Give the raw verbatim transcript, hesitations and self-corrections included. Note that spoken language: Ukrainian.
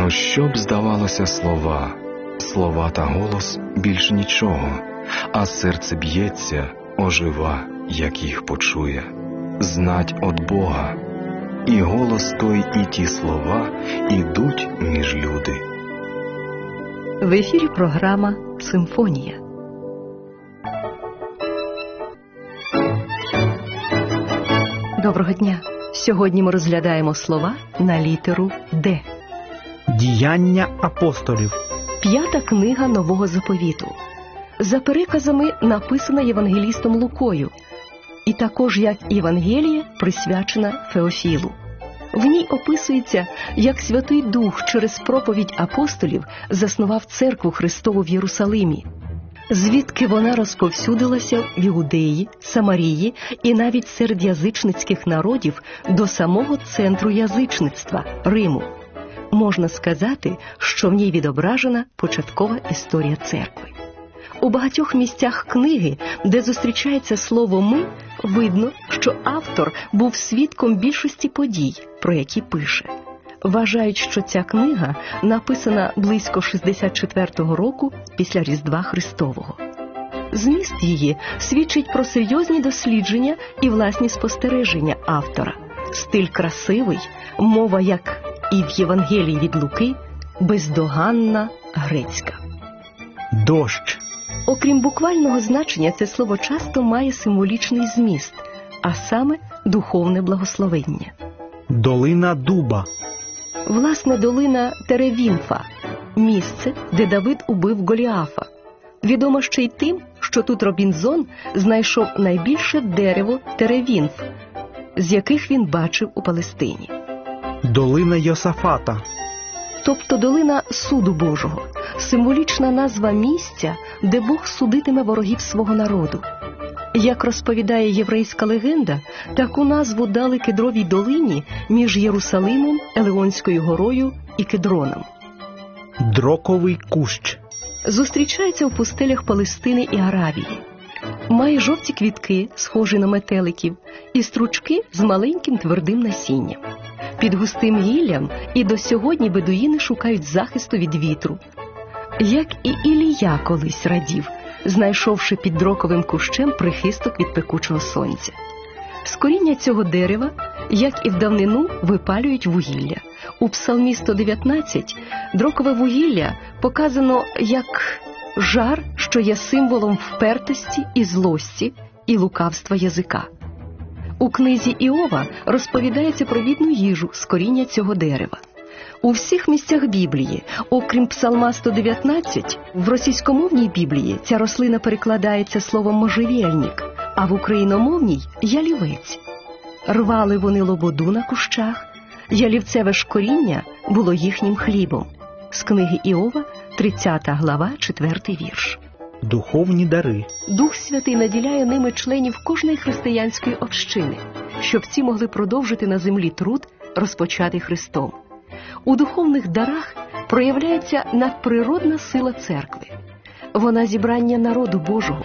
Ну, що б здавалося слова, слова та голос більш нічого, а серце б'ється, ожива, як їх почує. Знать от Бога, і голос той, і ті слова ідуть між люди. В ефірі програма «Симфонія». Доброго дня! Сьогодні ми розглядаємо слова на літеру «Д». Діяння апостолів. П'ята книга Нового Заповіту. За переказами написана Євангелістом Лукою. І також, як Євангеліє, присвячена Феофілу. В ній описується, як Святий Дух через проповідь апостолів заснував церкву Христову в Єрусалимі, звідки вона розповсюдилася в Іудеї, Самарії і навіть серед язичницьких народів до самого центру язичництва – Риму. Можна сказати, що в ній відображена початкова історія церкви. У багатьох місцях книги, де зустрічається слово «ми», видно, що автор був свідком більшості подій, про які пише. Вважають, що ця книга написана близько шістдесят четвертого року після Різдва Христового. Зміст її свідчить про серйозні дослідження і власні спостереження автора. Стиль красивий, мова, як і в Євангелії від Луки, бездоганна грецька. Дощ. Окрім буквального значення, це слово часто має символічний зміст, а саме духовне благословення. Долина дуба. Власне, долина Теревінфа – місце, де Давид убив Голіафа. Відомо ще й тим, що тут Робінзон знайшов найбільше дерево Теревінф, з яких він бачив у Палестині. Долина Йосафата. Тобто долина суду Божого, символічна назва місця, де Бог судитиме ворогів свого народу. Як розповідає єврейська легенда, таку назву дали Кедровій долині між Єрусалимом, Елеонською горою і Кедроном. Дроковий кущ. Зустрічається в пустелях Палестини і Аравії. Має жовті квітки, схожі на метеликів, і стручки з маленьким твердим насінням. Під густим гіллям і до сьогодні бедуїни шукають захисту від вітру. Як і Ілія колись радів, знайшовши під дроковим кущем прихисток від пекучого сонця. З коріння цього дерева, як і в давнину, випалюють вугілля. У Псалмі сто дев'ятнадцять дрокове вугілля показано як жар, що є символом впертості і злості, і лукавства язика. У книзі Іова розповідається про бідну їжу з коріння цього дерева. У всіх місцях Біблії, окрім Псалма сто дев'ятнадцять, в російськомовній Біблії ця рослина перекладається словом «можжевельник», а в україномовній – «ялівець». Рвали вони лободу на кущах, ялівцеве ж коріння було їхнім хлібом. З книги Іова, тридцята глава, четвертий вірш. Духовні дари. Дух Святий наділяє ними членів кожної християнської общини, щоб ці могли продовжити на землі труд, розпочатий Христом. У духовних дарах проявляється надприродна сила церкви. Вона зібрання народу Божого,